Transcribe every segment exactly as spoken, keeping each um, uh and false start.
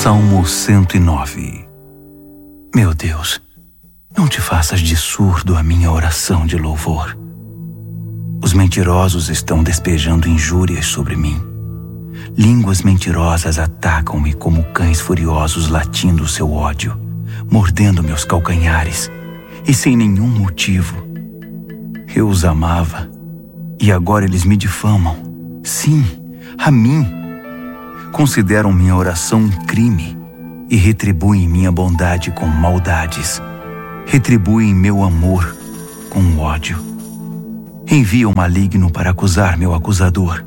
Salmo cento e nove. Meu Deus, não te faças de surdo a minha oração de louvor. Os mentirosos estão despejando injúrias sobre mim. Línguas mentirosas atacam-me como cães furiosos latindo o seu ódio, mordendo meus calcanhares, e sem nenhum motivo. Eu os amava, e agora eles me difamam. Sim, a mim. Consideram minha oração um crime e retribuem minha bondade com maldades. Retribuem meu amor com ódio. Envia o maligno para acusar meu acusador.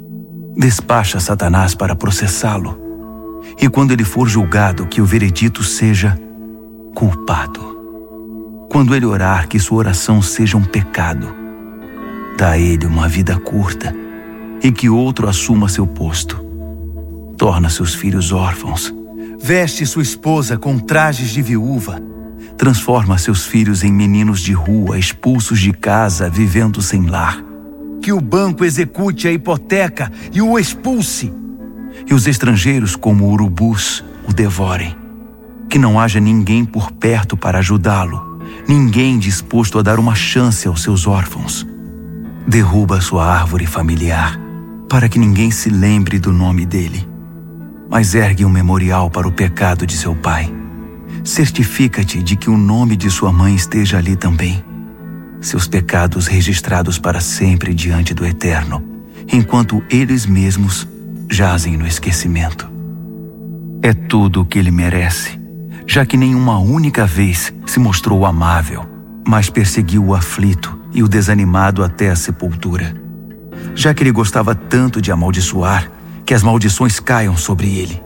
Despacha Satanás para processá-lo. E quando ele for julgado, que o veredito seja culpado. Quando ele orar, que sua oração seja um pecado. Dá a ele uma vida curta e que outro assuma seu posto. Torna seus filhos órfãos. Veste sua esposa com trajes de viúva. Transforma seus filhos em meninos de rua, expulsos de casa, vivendo sem lar. Que o banco execute a hipoteca e o expulse. E os estrangeiros, como urubus, o devorem. Que não haja ninguém por perto para ajudá-lo. Ninguém disposto a dar uma chance aos seus órfãos. Derruba sua árvore familiar, para que ninguém se lembre do nome dele. Mas ergue um memorial para o pecado de seu pai. Certifica-te de que o nome de sua mãe esteja ali também. Seus pecados registrados para sempre diante do Eterno, enquanto eles mesmos jazem no esquecimento. É tudo o que ele merece, já que nenhuma única vez se mostrou amável, mas perseguiu o aflito e o desanimado até a sepultura. Já que ele gostava tanto de amaldiçoar, que as maldições caiam sobre ele.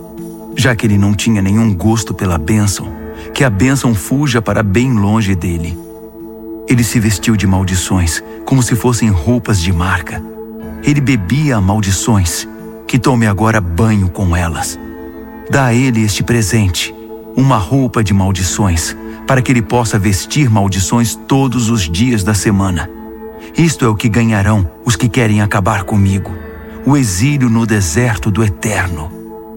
Já que ele não tinha nenhum gosto pela bênção, que a bênção fuja para bem longe dele. Ele se vestiu de maldições, como se fossem roupas de marca. Ele bebia maldições, que tome agora banho com elas. Dá a ele este presente, uma roupa de maldições, para que ele possa vestir maldições todos os dias da semana. Isto é o que ganharão os que querem acabar comigo. O exílio no deserto do Eterno.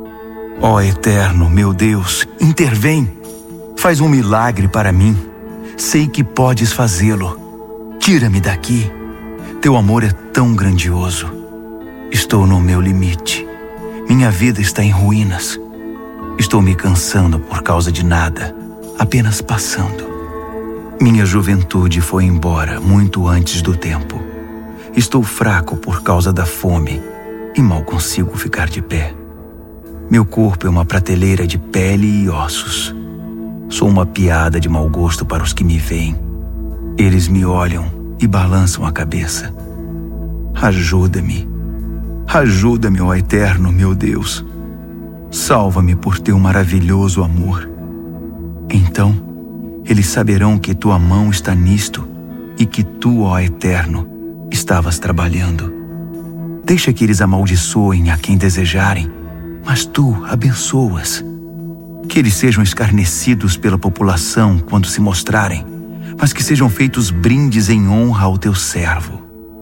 Ó Eterno, meu Deus, intervém. Faz um milagre para mim. Sei que podes fazê-lo. Tira-me daqui. Teu amor é tão grandioso. Estou no meu limite. Minha vida está em ruínas. Estou me cansando por causa de nada, apenas passando. Minha juventude foi embora muito antes do tempo. Estou fraco por causa da fome e mal consigo ficar de pé. Meu corpo é uma prateleira de pele e ossos. Sou uma piada de mau gosto para os que me veem. Eles me olham e balançam a cabeça. Ajuda-me. Ajuda-me, ó Eterno, meu Deus. Salva-me por teu maravilhoso amor. Então, eles saberão que tua mão está nisto e que tu, ó Eterno, estavas trabalhando. Deixa que eles amaldiçoem a quem desejarem, mas tu abençoas. Que eles sejam escarnecidos pela população quando se mostrarem, mas que sejam feitos brindes em honra ao teu servo.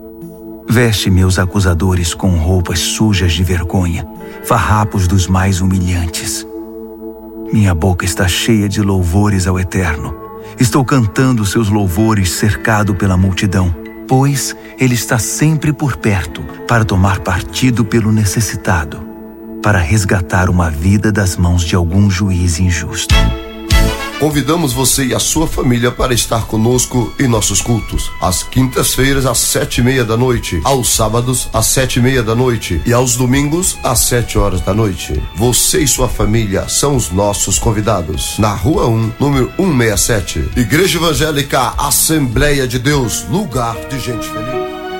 Veste meus acusadores com roupas sujas de vergonha, farrapos dos mais humilhantes. Minha boca está cheia de louvores ao Eterno. Estou cantando seus louvores cercado pela multidão, pois ele está sempre por perto para tomar partido pelo necessitado, para resgatar uma vida das mãos de algum juiz injusto. Convidamos você e a sua família para estar conosco em nossos cultos. Às quintas-feiras, às sete e meia da noite. Aos sábados, às sete e meia da noite. E aos domingos, às sete horas da noite. Você e sua família são os nossos convidados. Na Rua um, número cento e sessenta e sete. Igreja Evangélica Assembleia de Deus, lugar de gente feliz.